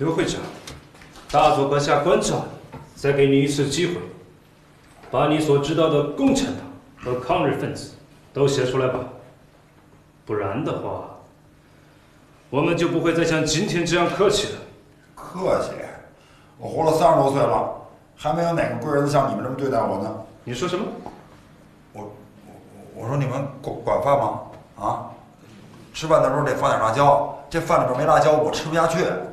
刘会长，大佐阁下关照你，再给你一次机会，把你所知道的共产党和抗日分子都写出来吧。不然的话，我们就不会再像今天这样客气了。 客气？我活了30多岁了，还没有哪个贵人像你们这么对待我呢。 你说什么？ 我说你们管饭吗？啊，吃饭的时候得放点辣椒，这饭里边没辣椒我吃不下去。